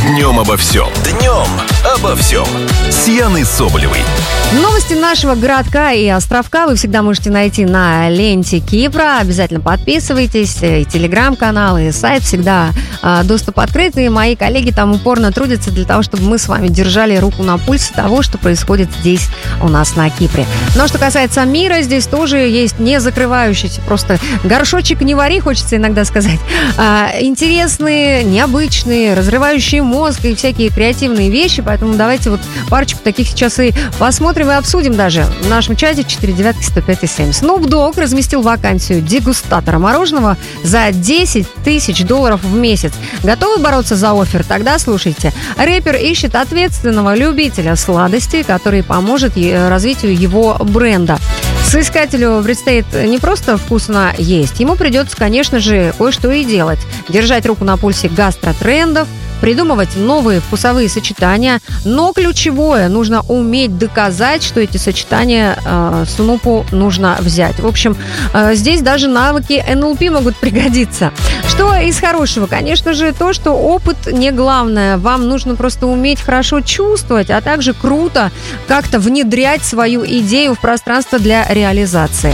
Днем обо всем. Днем обо всем. С Яной Соболевой. Новости нашего городка и островка вы всегда можете найти на ленте Кипра. Обязательно подписывайтесь. И телеграм-канал, и сайт всегда доступ открыт. И мои коллеги там упорно трудятся для того, чтобы мы с вами держали руку на пульсе того, что происходит здесь у нас на Кипре. Но что касается мира, здесь тоже есть не закрывающийся, просто горшочек не вари, хочется иногда сказать. Интересные, необычные, разрывающие мозг и всякие креативные вещи. Поэтому давайте вот парочку таких сейчас и посмотрим и обсудим даже в нашем чате 495-105-7. Snoop Dogg разместил вакансию дегустатора мороженого за $10 тысяч в месяц. Готовы бороться за оффер? Тогда слушайте. Рэпер ищет ответственного любителя сладостей, который поможет развитию его бренда. Соискателю предстоит не просто вкусно есть, ему придется, конечно же, кое-что и делать. Держать руку на пульсе гастротрендов, придумывать новые вкусовые сочетания, но ключевое, нужно уметь доказать, что эти сочетания Снупу нужно взять. В общем, здесь даже навыки НЛП могут пригодиться. Что из хорошего? Конечно же, то, что опыт не главное. Вам нужно просто уметь хорошо чувствовать, а также круто как-то внедрять свою идею в пространство для реализации.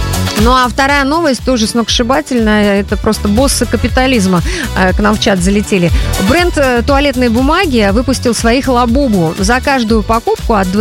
Ну а вторая новость тоже сногсшибательная. Это просто боссы капитализма к нам в чат залетели. Бренд туалетной бумаги выпустил своих Лабубу. За каждую покупку от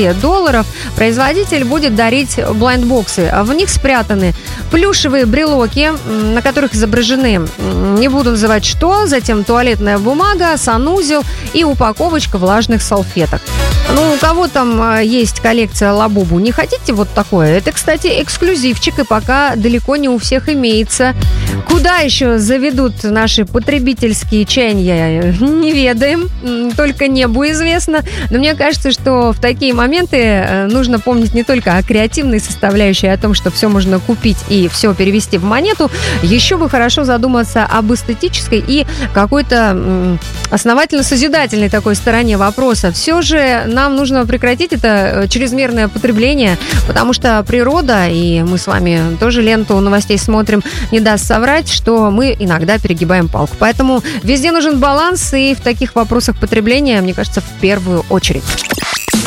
$20 производитель будет дарить блайндбоксы. В них спрятаны плюшевые брелоки, на которых изображены, не буду называть что, затем туалетная бумага, санузел и упаковочка влажных салфеток. Ну, у кого там есть коллекция Лабубу, не хотите вот такое? Это, кстати, эксклюзивчик, и пока далеко не у всех имеется. Куда еще заведут наши потребительские чаяния, не ведаем, только небу известно. Но мне кажется, что в такие моменты нужно помнить не только о креативной составляющей, о том, что все можно купить и все перевести в монету, еще бы хорошо задуматься об эстетической и какой-то основательно-созидательной такой стороне вопроса. Все же нам нужно прекратить это чрезмерное потребление, потому что природа, и мы с вами тоже ленту новостей смотрим, не даст соврать, что мы иногда перегибаем палку. Поэтому везде нужен баланс, и в таких вопросах потребления, мне кажется, в первую очередь.